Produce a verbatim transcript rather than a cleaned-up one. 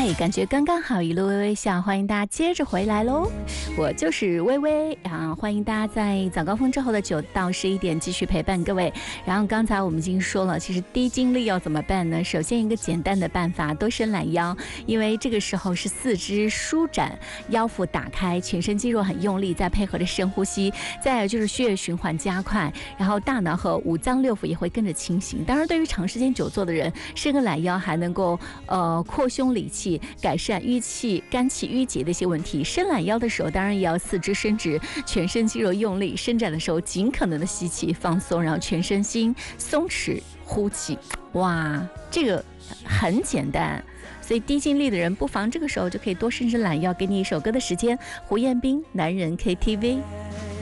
嗨，感觉刚刚好，一路微微笑，欢迎大家接着回来喽。我就是微微啊，欢迎大家在早高峰之后的九到十一点继续陪伴各位。然后刚才我们已经说了，其实低精力要怎么办呢？首先一个简单的办法，多伸懒腰，因为这个时候是四肢舒展，腰腹打开，全身肌肉很用力，再配合着深呼吸，再有就是血液循环加快，然后大脑和五脏六腑也会跟着清醒。当然，对于长时间久坐的人，伸个懒腰还能够呃扩胸理气，改善淤气、肝气郁结的一些问题。伸懒腰的时候，当然也要四肢伸直，全身肌肉用力，伸展的时候尽可能的吸气放松，然后全身心松弛呼气。哇，这个很简单。所以低精力的人不妨这个时候就可以多伸伸懒腰。给你一首歌的时间，胡彦斌《男人 K T V》。